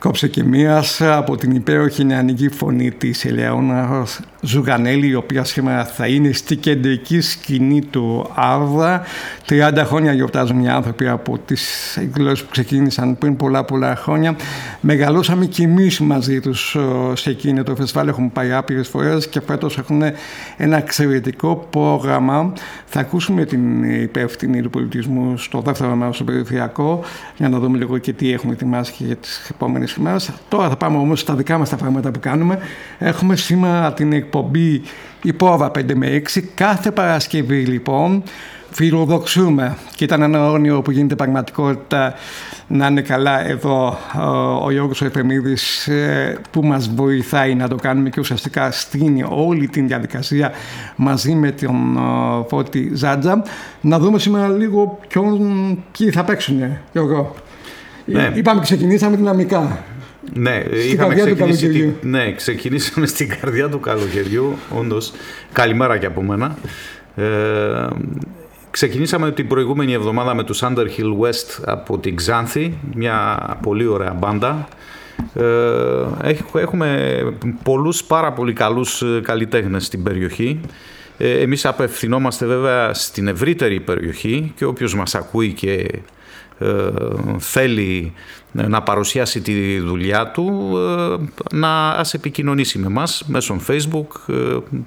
Κοψεκημίας από την υπέροχη νεανική φωνή της Ελεώνα Ζουγανέλη, η οποία σήμερα θα είναι στη κεντρική σκηνή του Άρδα. 30 χρόνια γιορτάζουν οι άνθρωποι από τις εκδηλώσεις που ξεκίνησαν πριν πολλά χρόνια. Μεγαλώσαμε κι εμείς μαζί τους σε εκείνο το φεστιβάλ, έχουμε πάει άπειρες φορές και φέτος έχουν ένα εξαιρετικό πρόγραμμα. Θα ακούσουμε την υπεύθυνη του πολιτισμού στο δεύτερο μέρος στο περιφερειακό, για να δούμε λίγο και τι έχουμε ετοιμάσει και για τις επόμενες ημέρες. Τώρα θα πάμε όμως στα δικά μας τα πράγματα που κάνουμε. Έχουμε σήμερα την εκπομπή η Πρόβα 5 με 6. Κάθε Παρασκευή λοιπόν φιλοδοξούμε, και ήταν ένα όνειρο που γίνεται πραγματικότητα, να είναι καλά εδώ ο Γιώργος Εφεμίδης που μας βοηθάει να το κάνουμε και ουσιαστικά στείνει όλη την διαδικασία μαζί με τον Φώτη Ζάντζα. Να δούμε σήμερα λίγο ποιοι θα παίξουν, Γιώργο. Ναι. Είπαμε ξεκινήσαμε δυναμικά. Ναι, ξεκινήσαμε στην καρδιά του καλοκαιριού, όντως. Καλημέρα και από μένα. Ξεκινήσαμε την προηγούμενη εβδομάδα με τους Underhill West από την Ξάνθη, μια πολύ ωραία μπάντα. Έχουμε πάρα πολύ καλούς καλλιτέχνες στην περιοχή. Εμείς απευθυνόμαστε βέβαια στην ευρύτερη περιοχή και όποιος μας ακούει και θέλει να παρουσιάσει τη δουλειά του, ας επικοινωνήσει με μας μέσω Facebook,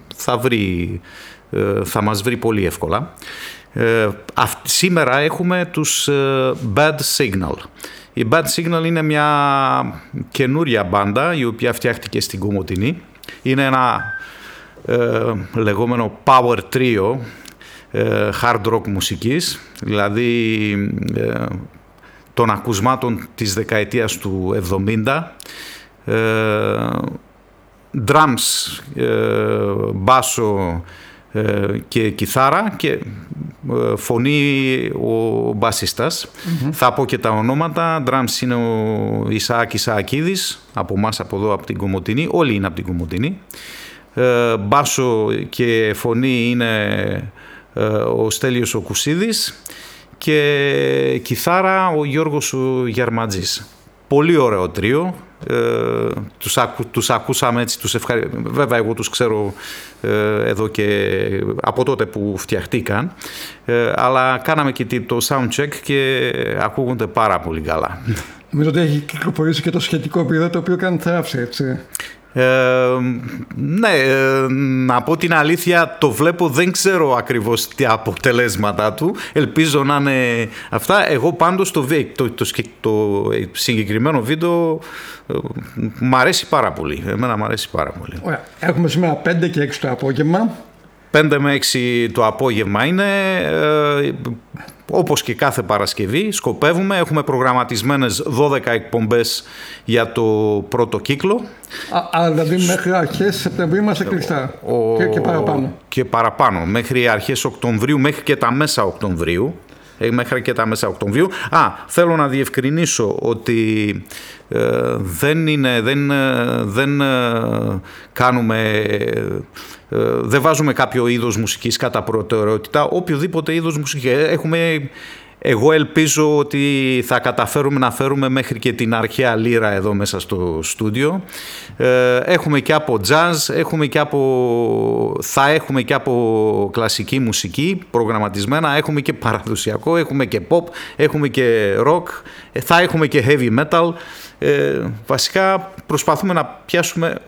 θα μας βρει πολύ εύκολα. Σήμερα έχουμε τους Bad Signal. Η Bad Signal είναι μια καινούρια μπάντα η οποία φτιάχτηκε στην Κομοτηνή. Είναι ένα λεγόμενο power trio hard rock μουσικής, δηλαδή των ακουσμάτων της δεκαετίας του 70, drums, μπάσο και κιθάρα και φωνή ο μπασίστας. Θα πω και τα ονόματα. Drums είναι ο Ισαάκ Ισαακίδης, από εμάς από εδώ από την Κομοτηνή, όλοι είναι από την Κομοτηνή. Μπάσο και φωνή είναι ο Στέλιος ο Κουσίδης και κιθάρα ο Γιώργος ο Γερματζής. Πολύ ωραίο τρίο. Τους ακούσαμε έτσι, βέβαια εγώ τους ξέρω εδώ και από τότε που φτιαχτήκαν, αλλά κάναμε και το sound check και ακούγονται πάρα πολύ καλά. Νομίζω ότι έχει κυκλοφορήσει και το σχετικό βίντεο το οποίο κάνει θράψη, έτσι. Ναι, να πω την αλήθεια, το βλέπω, δεν ξέρω ακριβώς τι αποτελέσματα του, ελπίζω να είναι αυτά. Εγώ πάντως το συγκεκριμένο βίντεο μ' αρέσει πάρα πολύ, εμένα μ' αρέσει πάρα πολύ. Ωραία. Έχουμε σήμερα 5 και 6 το απόγευμα. 5 με 6 το απόγευμα είναι, όπως και κάθε Παρασκευή σκοπεύουμε, έχουμε προγραμματισμένες 12 εκπομπές για το πρώτο κύκλο. Δηλαδή μέχρι αρχές Σεπτεμβρίου είμαστε κλειστά και παραπάνω. Και παραπάνω, μέχρι αρχές Οκτωβρίου, μέχρι και τα μέσα Οκτωβρίου. Θέλω να διευκρινίσω ότι δεν βάζουμε κάποιο είδος μουσικής κατά προτεραιότητα, οποιοδήποτε είδος μουσικής. Εγώ ελπίζω ότι θα καταφέρουμε να φέρουμε μέχρι και την αρχαία λύρα εδώ μέσα στο στούντιο. Έχουμε και από jazz, θα έχουμε και από κλασική μουσική προγραμματισμένα, έχουμε και παραδοσιακό, έχουμε και pop, έχουμε και rock, θα έχουμε και heavy metal. Βασικά προσπαθούμε να πιάσουμε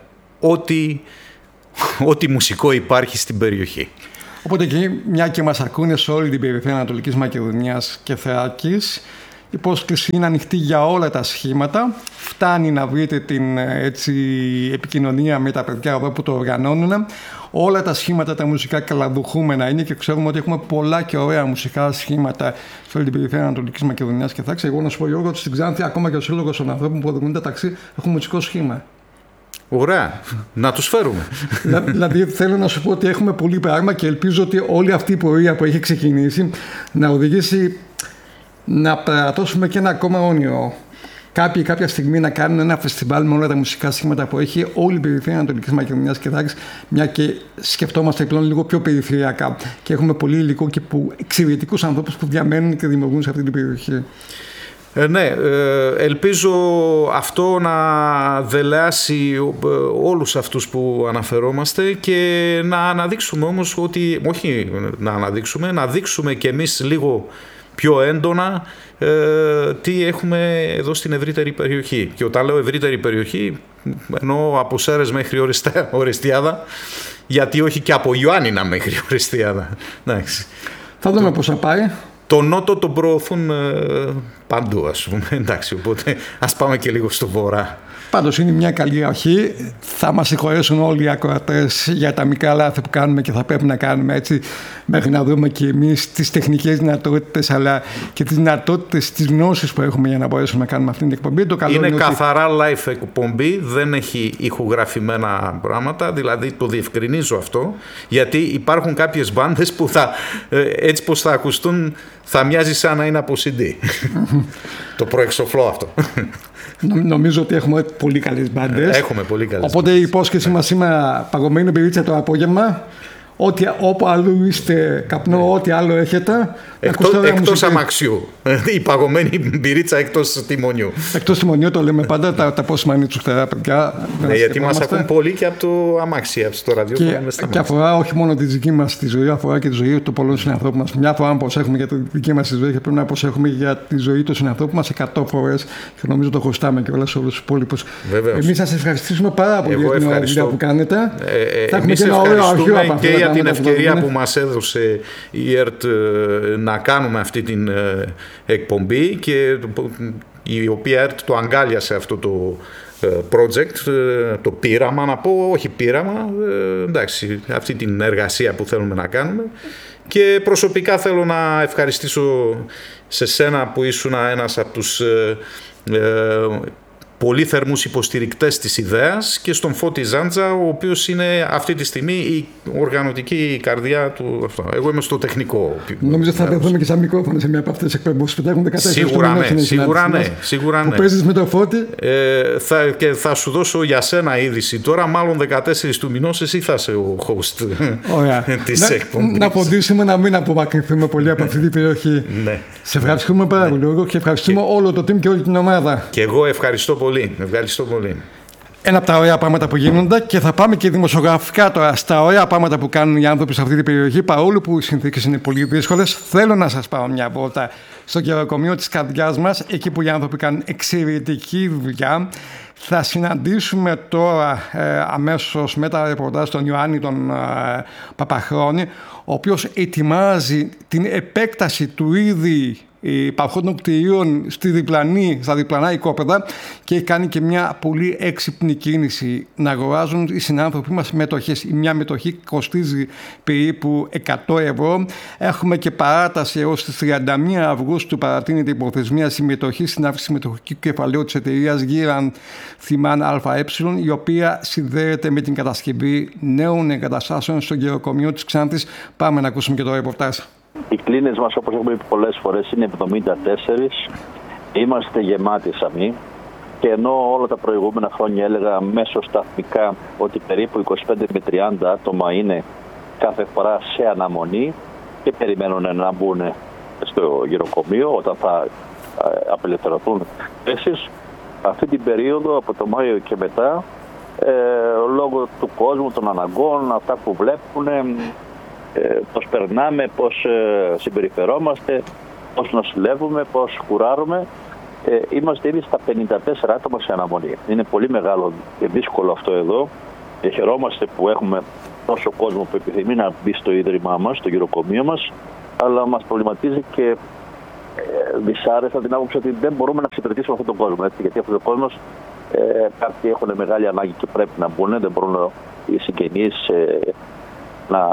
ό,τι μουσικό υπάρχει στην περιοχή. Οπότε και μια και μας ακούνε σε όλη την περιφέρεια Ανατολικής Μακεδονίας και Θράκης, η πρόσκληση είναι ανοιχτή για όλα τα σχήματα. Φτάνει να βρείτε την επικοινωνία με τα παιδιά εδώ που το οργανώνουν. Όλα τα σχήματα τα μουσικά καλαδουχούμενα είναι και ξέρουμε ότι έχουμε πολλά και ωραία μουσικά σχήματα σε όλη την περιφέρεια Ανατολικής Μακεδονίας και Θράκης. Εγώ να σου πω, Γιώργο, ότι στην Ξάνθη, ακόμα και ο Σύλλογος των Ανθρώπων που οδηγούν τα ταξί, έχουν μουσικό σχήμα. Ωραία, να τους φέρουμε. Δηλαδή θέλω να σου πω ότι έχουμε πολύ πράγμα και ελπίζω ότι όλη αυτή η πορεία που έχει ξεκινήσει να οδηγήσει να περατώσουμε και ένα ακόμα όνειρο. Κάποιοι κάποια στιγμή να κάνουν ένα φεστιβάλ με όλα τα μουσικά σχήματα που έχει όλη η περιφέρεια Ανατολικής Μακεδονίας και Θράκης, μια και σκεφτόμαστε πλέον λίγο πιο περιφερειακά και έχουμε πολύ υλικό και εξαιρετικούς ανθρώπους που διαμένουν και δημιουργούν σε αυτή την περιοχή. Ναι, ελπίζω αυτό να δελεάσει όλους αυτούς που αναφερόμαστε και να αναδείξουμε όμως ότι, όχι να αναδείξουμε, να δείξουμε και εμείς λίγο πιο έντονα τι έχουμε εδώ στην ευρύτερη περιοχή. Και όταν λέω ευρύτερη περιοχή, εννοώ από Σέρρες μέχρι Ορεστιάδα, γιατί όχι και από Ιωάννινα μέχρι Ορεστιάδα. Θα δούμε πώς θα πάει. Το νότο τον προωθούν παντού, ας πούμε. Εντάξει, οπότε ας πάμε και λίγο στο βορρά. Πάντως είναι μια καλή αρχή. Θα μας συγχωρέσουν όλοι οι ακροατές για τα μικρά λάθη που κάνουμε και θα πρέπει να κάνουμε έτσι μέχρι να δούμε και εμείς τις τεχνικές δυνατότητες αλλά και τις δυνατότητες, τις γνώσεις που έχουμε για να μπορέσουμε να κάνουμε αυτή την εκπομπή. Το καλό είναι καθαρά live εκπομπή, δεν έχει ηχογραφημένα πράγματα, δηλαδή το διευκρινίζω αυτό, γιατί υπάρχουν κάποιες μπάντες που έτσι πως θα ακουστούν θα μοιάζει σαν να είναι από CD. Το προεξοφλώ αυτό. Νομίζω ότι έχουμε πολύ καλές μπάντες. Έχουμε πολύ καλές. Οπότε η υπόσχεση μας σήμερα παγωμένη μπυρίτσα το απόγευμα. Όπου αλλού είστε καπνό, ό,τι άλλο έχετε. Εκτός αμαξιού. Η παγωμένη μπυρίτσα εκτός τιμονιού. Εκτός τιμονιού το λέμε πάντα, τα πόσιμα τσουχτερά παιδιά. Ναι, γιατί μας ακούν πολύ και από το αμάξι, από το ραδιόφωνο. Και αφορά όχι μόνο τη δική μας τη ζωή, αφορά και τη ζωή των πολλών συνανθρώπων μας. Μια φορά προσέχουμε για τη δική μας τη ζωή και πρέπει να προσέχουμε για τη ζωή των συνανθρώπων μας 100 φορές. Και νομίζω το χρωστάμε και όλα σε όλους τους υπόλοιπους. Εμείς σας ευχαριστήσουμε πάρα πολύ για την δουλειά που κάνετε. Εμείς ευχαριστούμε και για την ευκαιρία που μας έδωσε η ΕΡΤ να κάνουμε αυτή την εκπομπή και η οποία ΕΡΤ το αγκάλιασε αυτό το project, το πείραμα, να πω, όχι πείραμα, εντάξει, αυτή την εργασία που θέλουμε να κάνουμε. Και προσωπικά θέλω να ευχαριστήσω σε σένα που ήσουν ένας από τους πολύ θερμούς υποστηρικτές της ιδέας και στον Φώτη Ζάντζα, ο οποίος είναι αυτή τη στιγμή η οργανωτική καρδιά του. Αυτό. Εγώ είμαι στο τεχνικό. Νομίζω θα βρεθούμε και σαν μικρόφωνο σε μια από αυτές τις εκπομπές που έχουν 14 Σίγουρα ναι. Που παίζεις με το Φώτη. Και θα σου δώσω για σένα είδηση. Τώρα μάλλον 14 του μηνός εσύ θα είσαι ο host της εκπομπής. Να φροντίσουμε να μην απομακρυνθούμε πολύ από αυτή την περιοχή. Σε ευχαριστούμε πάρα πολύ και ευχαριστούμε όλο το team και όλη την ομάδα. Και εγώ ευχαριστώ πολύ. Ευχαριστώ πολύ. Ένα από τα ωραία πράγματα που γίνονται και θα πάμε και δημοσιογραφικά τώρα στα ωραία πράγματα που κάνουν οι άνθρωποι σε αυτή την περιοχή, παρόλο που οι συνθήκες είναι πολύ δύσκολες. Θέλω να σας πάω μια βόλτα στο γεροκομείο της καρδιάς μας, εκεί που οι άνθρωποι κάνουν εξαιρετική δουλειά. Θα συναντήσουμε τώρα αμέσως μετά ρεπορτάζ τον Ιωάννη τον Παπαχρόνη, ο οποίος ετοιμάζει την επέκταση του ήδη υπαρχόντων κτηρίων στα διπλανά οικόπεδα και έχει κάνει και μια πολύ έξυπνη κίνηση να αγοράζουν οι συνάνθρωποι μας μετοχές. Η μια μετοχή κοστίζει περίπου 100 ευρώ. Έχουμε και παράταση έως τις 31 Αυγούστου παρατείνεται η προθεσμία συμμετοχή στην αύξηση μετοχικού κεφαλαίου της εταιρείας Γύραν Θυμάν ΑΕ, η οποία συνδέεται με την κατασκευή νέων εγκαταστάσεων στο γεροκομείο της Ξάνθης. Πάμε να ακούσουμε και το ρεπορτάζ. Οι κλίνες μας, όπως έχουμε πει πολλές φορές, είναι 74. Είμαστε γεμάτοι σαμί. Και ενώ όλα τα προηγούμενα χρόνια έλεγα μέσω σταθμικά ότι περίπου 25 με 30 άτομα είναι κάθε φορά σε αναμονή και περιμένουν να μπουν στο γεροκομείο όταν θα απελευθερωθούν θέσεις, αυτή την περίοδο από το Μάιο και μετά, λόγω του κόσμου, των αναγκών, αυτά που βλέπουν, πώς περνάμε, πώς συμπεριφερόμαστε, πώς νοσηλεύουμε, πώς κουράρουμε. Είμαστε ήδη στα 54 άτομα σε αναμονή. Είναι πολύ μεγάλο και δύσκολο αυτό εδώ. Χαιρόμαστε που έχουμε τόσο κόσμο που επιθυμεί να μπει στο ίδρυμά μας, στο γεροκομείο μας, αλλά μας προβληματίζει και δυσάρεστα την άποψη ότι δεν μπορούμε να εξυπηρετήσουμε αυτόν τον κόσμο. Έτσι, γιατί αυτός ο κόσμος, κάποιοι έχουν μεγάλη ανάγκη και πρέπει να μπουν, δεν μπορούν οι συγγενείς να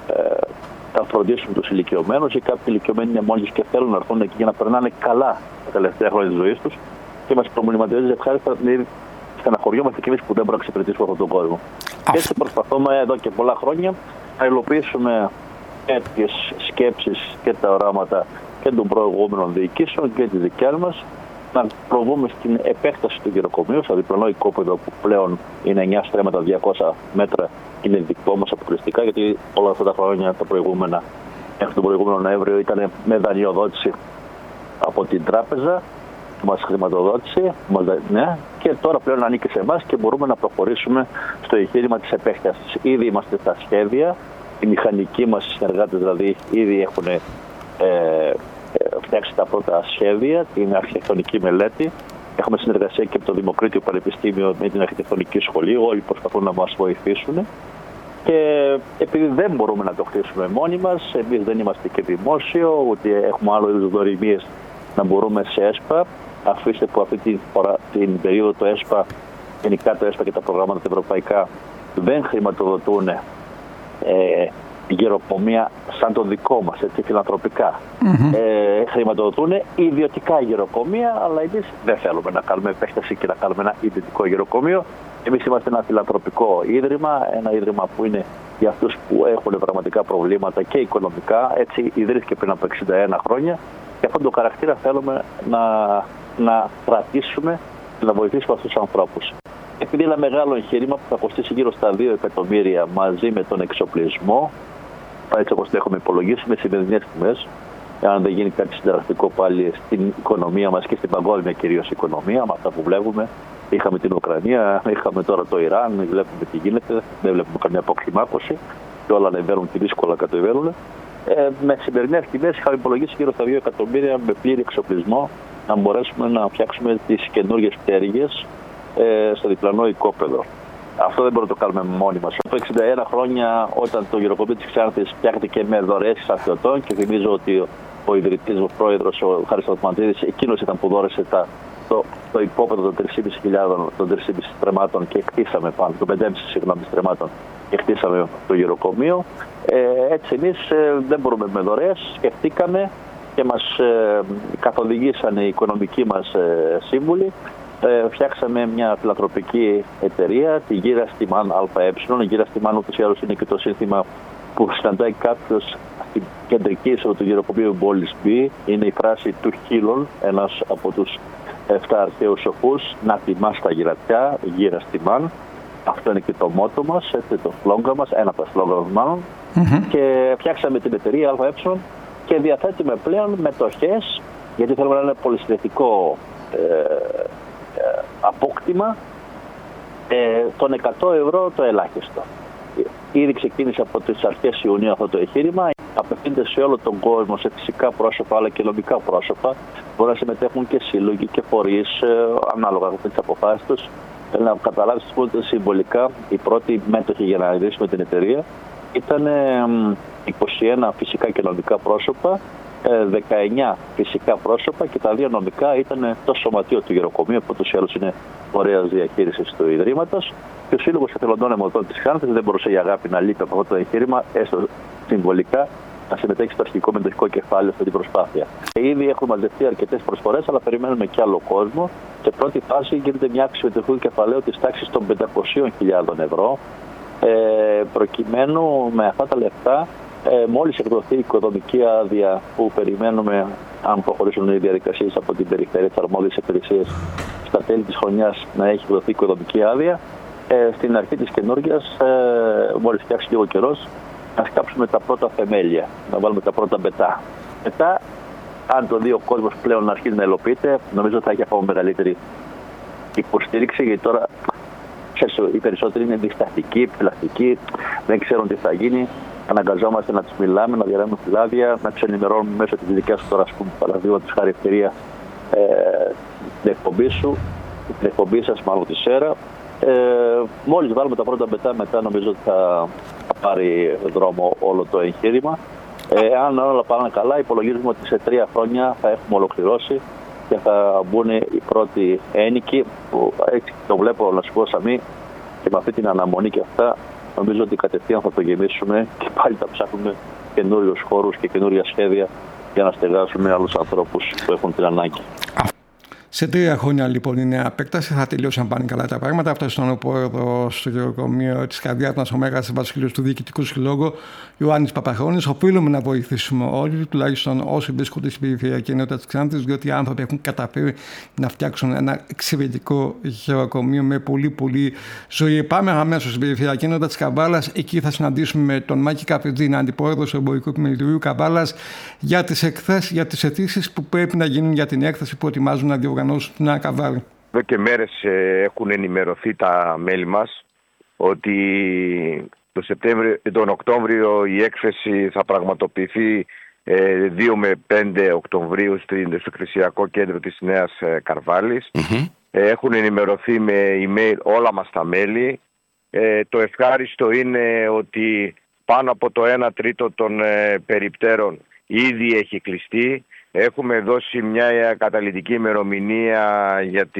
θα φροντίσουν τους ηλικιωμένους, ή κάποιοι ηλικιωμένοι είναι μόνοι και θέλουν να έρθουν εκεί για να περνάνε καλά τα τελευταία χρόνια της ζωής τους και μας προβληματίζει ευχάριστα, στεναχωριόμαστε κι εμείς που δεν μπορούμε να εξυπηρετήσουμε αυτόν τον κόσμο. Και έτσι προσπαθούμε εδώ και πολλά χρόνια να υλοποιήσουμε τέτοιες σκέψεις και τα οράματα και των προηγούμενων διοικήσεων και της δικιάς μας, να προβούμε στην επέκταση του γεροκομείου, στο διπλανό οικόπεδο που πλέον είναι 9 στρέμματα 200 μέτρα, είναι δικό μας αποκλειστικά, γιατί όλα αυτά τα χρόνια τα προηγούμενα, μέχρι τον προηγούμενο Νοέμβριο, ήταν με δανειοδότηση από την τράπεζα που μας χρηματοδότησε, ναι, και τώρα πλέον ανήκει σε εμάς και μπορούμε να προχωρήσουμε στο εγχείρημα της επέκτασης. Ήδη είμαστε στα σχέδια, οι μηχανικοί μας συνεργάτες δηλαδή ήδη έχουν φτιάξει τα πρώτα σχέδια, την αρχιτεκτονική μελέτη. Έχουμε συνεργασία και με το Δημοκρίτιο Πανεπιστήμιο με την αρχιτεκτονική σχολή, όλοι προσπαθούν να μας βοηθήσουν. Και επειδή δεν μπορούμε να το χτίσουμε μόνοι μας, εμείς δεν είμαστε και δημόσιο, ούτε έχουμε άλλο είδους δωρημίες να μπορούμε σε ΕΣΠΑ. Αφήστε που αυτή την περίοδο το ΕΣΠΑ, γενικά το ΕΣΠΑ και τα προγράμματα τα ευρωπαϊκά δεν χρηματοδοτούν γεροκομεία σαν το δικό μας, έτσι, φιλανθρωπικά. Χρηματοδοτούν ιδιωτικά γεροκομεία, αλλά εμείς δεν θέλουμε να κάνουμε επέκταση και να κάνουμε ένα ιδιωτικό γεροκομείο. Εμείς είμαστε ένα φιλανθρωπικό ίδρυμα, ένα ίδρυμα που είναι για αυτούς που έχουν πραγματικά προβλήματα και οικονομικά. Έτσι ιδρύθηκε πριν από 61 χρόνια και αυτόν τον χαρακτήρα θέλουμε να κρατήσουμε και να βοηθήσουμε αυτούς τους ανθρώπους. Επειδή είναι ένα μεγάλο εγχείρημα που θα κοστίσει γύρω στα 2 εκατομμύρια μαζί με τον εξοπλισμό, έτσι όπως το έχουμε υπολογίσει με σημερινές τιμές, αν δεν γίνει κάτι συνταρακτικό πάλι στην οικονομία μας και στην παγκόσμια κυρίως οικονομία, με αυτά που βλέπουμε. Είχαμε την Ουκρανία, είχαμε τώρα το Ιράν, βλέπουμε τι γίνεται, δεν βλέπουμε καμιά αποκλιμάκωση και όλα ανεβαίνουν και δύσκολα κατεβαίνουν. Με σημερινές τιμές είχαμε υπολογίσει γύρω στα 2 εκατομμύρια με πλήρη εξοπλισμό να μπορέσουμε να φτιάξουμε τις καινούργιες πτέρυγες στο διπλανό οικόπεδο. Αυτό δεν μπορούμε να το κάνουμε μόνοι μας. Από 61 χρόνια, όταν το γεροκομείο της Ξάνθης φτιάχτηκε με δωρεές στρατιωτών, και θυμίζω ότι ο ιδρυτής μου πρόεδρος, ο Χάρης Σταθμαντίδης, εκείνος ήταν που δώρεσε το υπόπεδο των 3.500 στρεμμάτων και χτίσαμε πάνω, των 5.500 στρεμμάτων και χτίσαμε το γεροκομείο. Έτσι εμείς δεν μπορούμε με δωρεές, σκεφτήκαμε και μας καθοδηγήσαν οι οικονομικοί μας σύμβουλοι. Φτιάξαμε μια φιλανθρωπική εταιρεία, τη Γύραστημάν ΑΕ. Η Γύραστημάν ούτως ή άλλως είναι και το σύνθημα που συναντάει κάποιος στην κεντρική είσοδο του γεροκομείου Πόλης B. Είναι η φράση του Χίλων, ένας από τους 7 αρχαίους σοφούς, να τιμάς τα γυρατιά, Γύραστημάν. Αυτό είναι και το μότο μας, έτσι, το σλόγγαν μας, ένα από τα σλόγγαν μάλλον. Και φτιάξαμε την εταιρεία ΑΕ και διαθέτουμε πλέον μετοχές, γιατί θέλουμε να είναι πολυσυντετικό απόκτημα, των 100 ευρώ το ελάχιστο. Ήδη ξεκίνησε από τις αρχές Ιουνίου αυτό το εγχείρημα. Απευθύνεται σε όλο τον κόσμο, σε φυσικά πρόσωπα αλλά και νομικά πρόσωπα. Μπορεί να συμμετέχουν και σύλλογοι και φορείς, ανάλογα με τις αποφάσεις τους. Θέλω να καταλάβεις ότι συμβολικά η πρώτη μέτοχη για να ιδρύσουμε την εταιρεία ήταν 21 φυσικά και νομικά πρόσωπα, 19 φυσικά πρόσωπα και τα 2 νομικά ήταν το σωματείο του γεροκομείου, που ούτως ή άλλως είναι φορέας διαχείρισης του Ιδρύματος. Και ο Σύλλογος Εθελοντών Αιμοδοτών της Ξάνθης δεν μπορούσε η αγάπη να λείπει από αυτό το εγχείρημα, έστω συμβολικά, να συμμετέχει στο αρχικό μετοχικό κεφάλαιο αυτή την προσπάθεια. Ήδη έχουμε μαζευτεί αρκετές προσφορές, αλλά περιμένουμε κι άλλο κόσμο. Σε πρώτη φάση γίνεται μια αύξηση μετοχικού κεφαλαίου της τάξης των 500.000 ευρώ, προκειμένου με αυτά τα λεφτά, μόλις εκδοθεί η οικοδομική άδεια που περιμένουμε, αν προχωρήσουν οι διαδικασίες από την περιφέρεια της αρμόδιες υπηρεσίες, στα τέλη της χρονιάς να έχει εκδοθεί η οικοδομική άδεια, στην αρχή της καινούργιας, μόλις φτιάξει λίγο καιρός, να σκάψουμε τα πρώτα θεμέλια, να βάλουμε τα πρώτα μπετά. Μετά, αν το δει ο κόσμος πλέον να αρχίσει να υλοποιείται, νομίζω θα έχει ακόμα μεγαλύτερη υποστήριξη, γιατί τώρα οι περισσότεροι είναι διστακτικοί, επιφυλακτικοί, δεν ξέρουν τι θα γίνει. Αναγκαζόμαστε να τους μιλάμε, να διαρρέουμε φυλάδια, να τους ενημερώνουμε μέσω της δικές σου τώρα, ας πούμε, παραδείγματος χάρη ευκαιρία, την εκπομπή σου, την εκπομπή σας, μάλλον τη ΣΕΡΑ. Μόλις βάλουμε τα πρώτα μπετά, μετά νομίζω ότι θα πάρει δρόμο όλο το εγχείρημα. Αν όλα πάνε καλά, υπολογίζουμε ότι σε 3 χρόνια θα έχουμε ολοκληρώσει και θα μπουν οι πρώτοι ένοικοι, που έτσι το βλέπω, να σου πω, Σαμί, και με αυτή την αναμονή και αυτά, νομίζω ότι κατευθείαν θα το γεμίσουμε και πάλι θα ψάχνουμε καινούριους χώρους και καινούρια σχέδια για να στεγάσουμε άλλους ανθρώπους που έχουν την ανάγκη. Σε 3 χρόνια λοιπόν η νέα επέκταση θα τελειώσουν, πάνε καλά τα πράγματα. Αυτό ήταν ο πρόεδρος στο γεροκομείο της Καρδιάτνας, ο Μέγας Βασίλειος του Διοικητικού Συλλόγου, Ιωάννης Παπαχρόνης. Οφείλουμε να βοηθήσουμε όλοι, τουλάχιστον όσοι βρίσκονται στην περιφερειακή ενότητα της Ξάνθης, διότι οι άνθρωποι έχουν καταφέρει να φτιάξουν ένα εξαιρετικό γεροκομείο με πολύ ζωή. Πάμε αμέσως στην περιφερειακή ενότητα της Καμπάλας. Εκεί θα συναντήσουμε με τον Μάκη Καπριτζίνα, αντιπρόεδρο του Εμπορικού Επιμελητηρίου Καμπάλας, για τις εκθέσεις, για τις αιτήσεις που πρέπει να γίνουν για την έκθεση που ετοιμάζουν να διοργανώσουν οργανώσεις του Νέα Καρβάλη. Εδώ και μέρες έχουν ενημερωθεί τα μέλη μας ότι τον Οκτώβριο η έκθεση θα πραγματοποιηθεί 2 με 5 Οκτωβρίου στο Εκκλησιακό Κέντρο της Νέας Καρβάλης. Έχουν ενημερωθεί με email όλα μας τα μέλη. Το ευχάριστο είναι ότι πάνω από το 1/3 των περιπτέρων ήδη έχει κλειστεί. Έχουμε δώσει μια καταλυτική ημερομηνία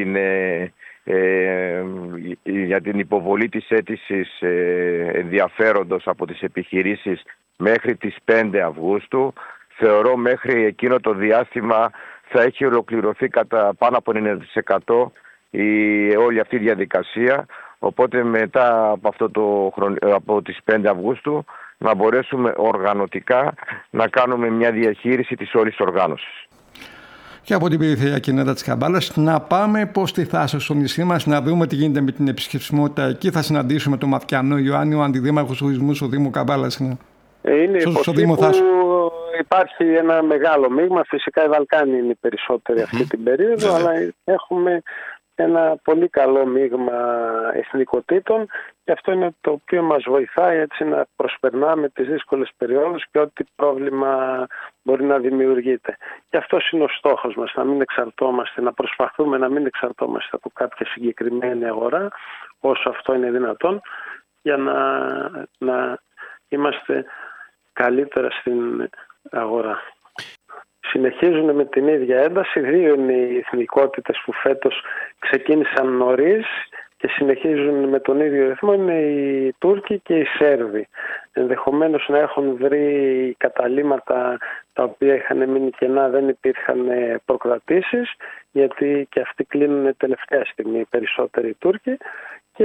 για την υποβολή της αίτησης ενδιαφέροντος από τις επιχειρήσεις μέχρι τις 5 Αυγούστου. Θεωρώ μέχρι εκείνο το διάστημα θα έχει ολοκληρωθεί κατά πάνω από 90% όλη αυτή η διαδικασία. Οπότε μετά από τις 5 Αυγούστου να μπορέσουμε οργανωτικά να κάνουμε μια διαχείριση της όλης οργάνωσης. Και από την περιφερειακή νέτα της Καμπάλας να πάμε προς τη Θάσο στο νησί μας, να δούμε τι γίνεται με την επισκεψιμότητα εκεί. Θα συναντήσουμε τον Μαθιανό Ιωάννη, ο αντιδήμαρχος τουρισμού στο Δήμο Καμπάλας. Είναι στο Δήμο Θάσο. Υπάρχει ένα μεγάλο μείγμα. Φυσικά οι Βαλκάνοι είναι οι περισσότεροι αυτή την περίοδο, αλλά έχουμε ένα πολύ καλό μείγμα εθνικοτήτων και αυτό είναι το οποίο μας βοηθάει έτσι να προσπερνάμε τις δύσκολες περιόδους και ό,τι πρόβλημα μπορεί να δημιουργείται. Και αυτός είναι ο στόχος μας, να μην εξαρτώμαστε, να προσπαθούμε να μην εξαρτώμαστε από κάποια συγκεκριμένη αγορά όσο αυτό είναι δυνατόν για να είμαστε καλύτερα στην αγορά. Συνεχίζουν με την ίδια ένταση. 2 είναι οι εθνικότητες που φέτος ξεκίνησαν νωρίς και συνεχίζουν με τον ίδιο ρυθμό. Είναι οι Τούρκοι και οι Σέρβοι. Ενδεχομένως να έχουν βρει καταλύματα τα οποία είχαν μείνει κενά, δεν υπήρχαν προκρατήσεις, γιατί και αυτοί κλείνουν τελευταία στιγμή οι περισσότεροι Τούρκοι και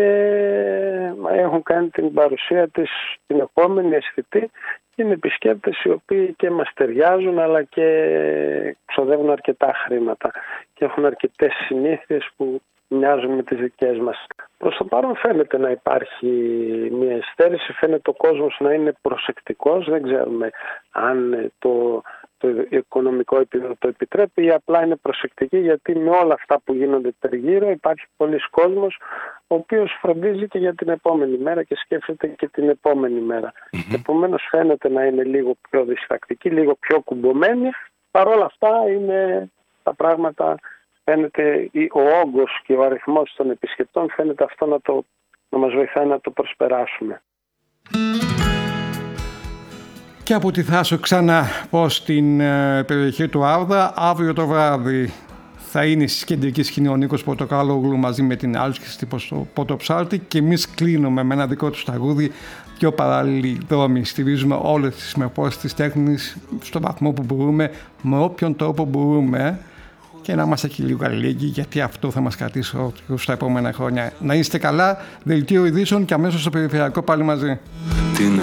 έχουν κάνει την παρουσία της την επόμενη αισθητή. Είναι επισκέπτες οι οποίοι και μας ταιριάζουν αλλά και ξοδεύουν αρκετά χρήματα και έχουν αρκετές συνήθειες που μοιάζουν με τις δικές μας. Προς το παρόν φαίνεται να υπάρχει μια υστέρηση, φαίνεται ο κόσμος να είναι προσεκτικός, δεν ξέρουμε αν το οικονομικό επίπεδο το επιτρέπει ή απλά είναι προσεκτική, γιατί με όλα αυτά που γίνονται περιγύρω υπάρχει πολλής κόσμος ο οποίος φροντίζει και για την επόμενη μέρα και σκέφτεται και την επόμενη μέρα. Επομένως φαίνεται να είναι λίγο πιο διστακτική, λίγο πιο κουμπωμένη. Παρ' όλα αυτά είναι τα πράγματα, φαίνεται ο όγκος και ο αριθμός των επισκεπτών φαίνεται αυτό να μας βοηθάει να το προσπεράσουμε. Και από τη Θάσο ξανά πω στην περιοχή του Άρδα. Αύριο το βράδυ θα είναι στη κεντρική σκηνή ο Νίκος Πορτοκάλογλου μαζί με την Άλσκη στο Πορτοψάλτη και εμείς κλείνουμε με ένα δικό του τραγούδι, 2 παράλληλοι δρόμοι. Στηρίζουμε όλες τις μορφώσεις της τέχνης στον βαθμό που μπορούμε, με όποιον τρόπο μπορούμε και να είμαστε και λίγο αλληλέγγυοι, γιατί αυτό θα μας κρατήσει στα επόμενα χρόνια. Να είστε καλά, δελτίο ειδήσεων και αμέσως στο περιφερειακό πάλι μαζί. Την